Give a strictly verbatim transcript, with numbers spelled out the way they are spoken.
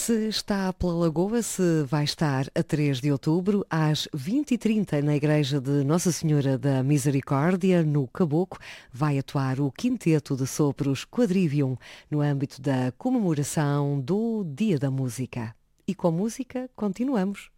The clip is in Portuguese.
Se está pela Lagoa, se vai estar a três de outubro, às vinte e trinta, na Igreja de Nossa Senhora da Misericórdia, no Caboco, vai atuar o Quinteto de Sopros Quadrivium, no âmbito da comemoração do Dia da Música. E com música, continuamos.